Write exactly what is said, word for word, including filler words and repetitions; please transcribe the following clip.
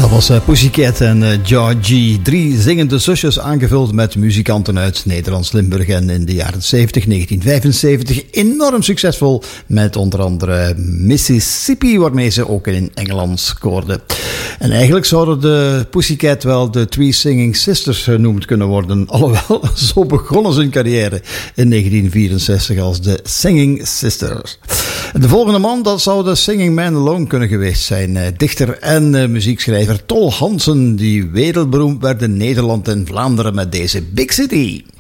Dat was uh, Pussycat en uh, Georgie. Drie zingende zusjes aangevuld met muzikanten uit Nederlands Limburg. En in de jaren zeventig, negentien vijfenzeventig enorm succesvol met onder andere Mississippi, waarmee ze ook in Engeland scoorden. En eigenlijk zouden de Pussycat wel de Three Singing Sisters genoemd kunnen worden. Alhoewel, zo begonnen ze hun carrière in negentien vierenzestig als de Singing Sisters. De volgende man, dat zou de Singing Man Alone kunnen geweest zijn. Dichter en uh, muziekschrijver Tol Hansen, die wereldberoemd werd in Nederland en Vlaanderen met deze Big City.